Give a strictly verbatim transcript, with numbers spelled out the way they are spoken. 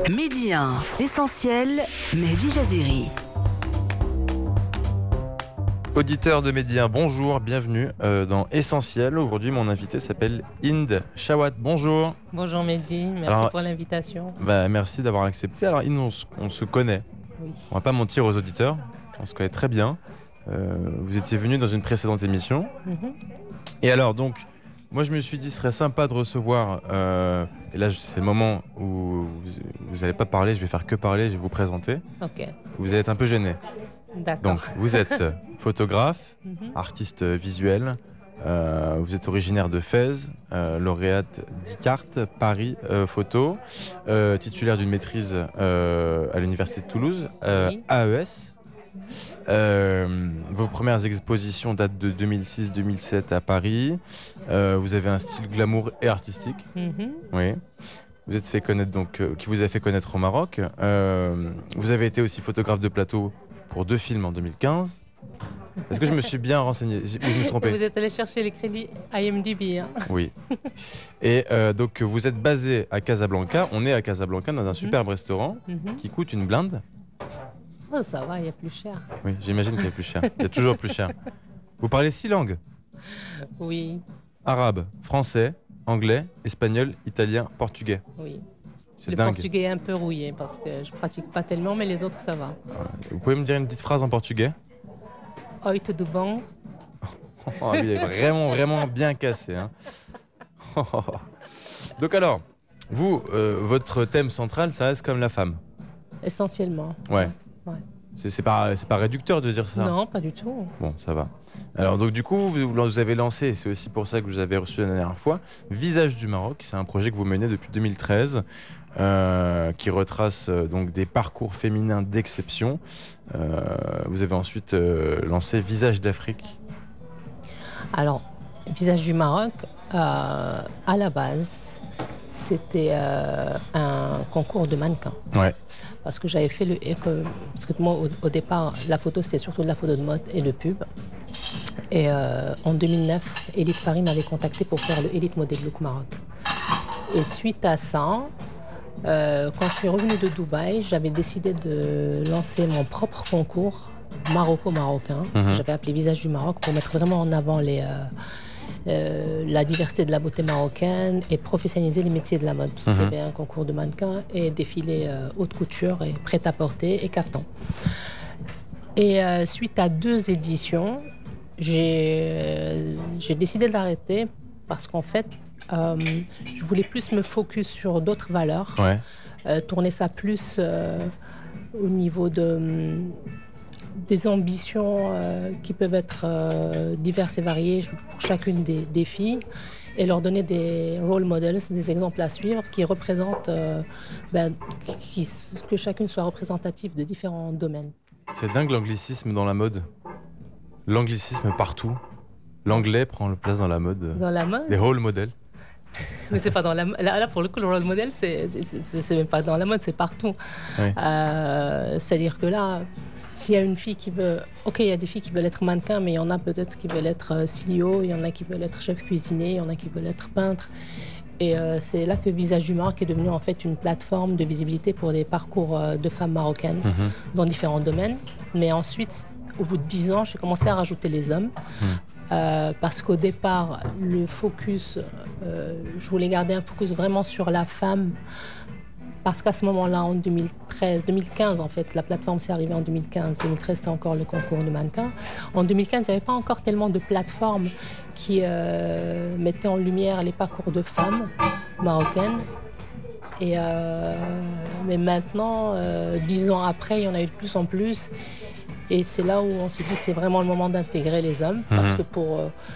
Midi un, Essentiel, Mehdi Jaziri. Auditeur de Mehdi un, bonjour, bienvenue euh, dans Essentiel. Aujourd'hui, mon invité s'appelle Inde Chawat. Bonjour. Bonjour Mehdi, merci Alors, pour l'invitation. Bah, merci d'avoir accepté. Alors Inde, on, se- on se connaît. Oui. On va pas mentir aux auditeurs. On se connaît très bien. Euh, vous étiez venu dans une précédente émission. Mhm. Et alors, donc, moi, je me suis dit, ce serait sympa de recevoir. euh, et là, je- c'est le moment où vous n'allez pas parler. Je vais faire que parler. Je vais vous présenter. Ok, Vous allez être un peu gêné. d'accord. Donc, vous êtes photographe, Mhm. artiste visuel. Euh, vous êtes originaire de Fès, euh, lauréate d'Icarte, Paris euh, Photo, euh, titulaire d'une maîtrise euh, à l'Université de Toulouse, euh, Oui. A E S. Euh, vos premières expositions datent de deux mille six deux mille sept à Paris. Euh, vous avez un style glamour et artistique. Mhm. Oui. Vous êtes fait connaître donc, euh, qui vous a fait connaître au Maroc. Euh, vous avez été aussi photographe de plateau pour deux films en deux mille quinze. Est-ce que je me suis bien renseigné? Je je me suis trompé. Vous êtes allé chercher les crédits I M D B. Hein. Oui. Et euh, donc vous êtes basé à Casablanca. On est à Casablanca dans un superbe restaurant Mhm. qui coûte une blinde. Oh, ça va, il y a plus cher. Oui, j'imagine qu'il y a plus cher. Il y a toujours plus cher. Vous parlez six langues: Oui, arabe, français, anglais, espagnol, italien, portugais. oui. C'est Le dingue. portugais est un peu rouillé parce que je pratique pas tellement, mais les autres, ça va. Vous pouvez me dire une petite phrase en portugais? Oi, tudo bom? Oh, il est vraiment, vraiment bien cassé. Hein. Donc alors, vous, euh, votre thème central, ça reste comme la femme. Essentiellement. Ouais. Ouais. C'est c'est pas, c'est pas réducteur de dire ça. Non, pas du tout. Bon, ça va. Alors donc du coup, vous, vous avez lancé, et c'est aussi pour ça que je vous avais reçu la dernière fois, Visage du Maroc. C'est un projet que vous menez depuis deux mille treize, euh, qui retrace euh, donc des parcours féminins d'exception. Euh, vous avez ensuite euh, lancé Visage d'Afrique. Alors, Visage du Maroc, euh, à la base, c'était euh, un concours de mannequins. Ouais. Parce que j'avais fait le. et que- Parce que moi, au, au départ, la photo, c'était surtout de la photo de mode et de pub. Et euh, en deux mille neuf, Elite Paris m'avait contacté pour faire le Elite Model Look Maroc. Et suite à ça, euh, quand je suis revenue de Dubaï, j'avais décidé de lancer mon propre concours maroco-marocain. Mhm. J'avais appelé Visage du Maroc pour mettre vraiment en avant les. euh, euh, la diversité de la beauté marocaine et professionnaliser les métiers de la mode. Parce qu'il y Mhm. avait un concours de mannequins et défilé euh, haute couture et prêt-à-porter et caftan. Et euh, suite à deux éditions, j'ai euh, j'ai décidé d'arrêter parce qu'en fait, euh, je voulais plus me focus sur d'autres valeurs, Ouais. euh, tourner ça plus euh, au niveau de, hum, des ambitions euh, qui peuvent être euh, diverses et variées pour chacune des, des filles et leur donner des role models, des exemples à suivre qui représentent, euh, ben, qui- qui- que chacune soit représentative de différents domaines. C'est dingue l'anglicisme dans la mode. L'anglicisme partout. L'anglais prend le place dans la mode. Dans la mode, Des role models. mais c'est pas dans la mo- là, là, pour le coup, le role model, c'est c'est- c'est- c'est même pas dans la mode, c'est partout. Oui. Euh, C'est-à-dire que là, s'il y a une fille qui veut, ok, il y a des filles qui veulent être mannequin, mais il y en a peut-être qui veulent être euh, C E O, il y en a qui veulent être chef cuisinier, il y en a qui veulent être peintre. Et euh, c'est là que Visage du Maroc est devenu en fait une plateforme de visibilité pour des parcours euh, de femmes marocaines Mhm. dans différents domaines. Mais ensuite, au bout de dix ans, j'ai commencé à rajouter les hommes. Euh, parce qu'au départ, le focus, euh, je voulais garder un focus vraiment sur la femme. Parce qu'à ce moment-là, en deux mille treize, deux mille quinze en fait, la plateforme s'est arrivée en deux mille quinze. deux mille treize, c'était encore le concours de mannequins. En deux mille quinze, il n'y avait pas encore tellement de plateformes qui euh, mettaient en lumière les parcours de femmes marocaines. Et euh, mais maintenant, euh, dix ans après, il y en a eu de plus en plus. Et c'est là où on s'est dit c'est vraiment le moment d'intégrer les hommes. Parce Mhm. que pour, euh,